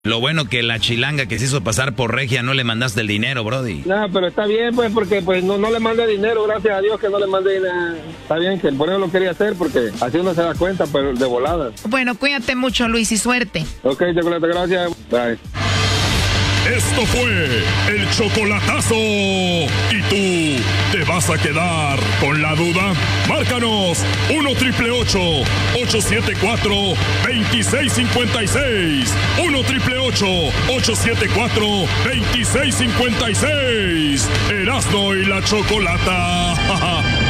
Lo bueno que la chilanga que se hizo pasar por regia no le mandaste el dinero, brody. No, pero está bien, pues, porque pues no le mandé dinero, gracias a Dios que no le mandé dinero. Está bien que por eso lo quería hacer, porque así uno se da cuenta, pero de volada. Bueno, cuídate mucho, Luis, y suerte. Ok, Chocolate, gracias. Bye. Esto fue el chocolatazo. ¿Y tú te vas a quedar con la duda? Márcanos 1-888-874-2656. 1-888-874-2656. Erasmo y la Chocolata.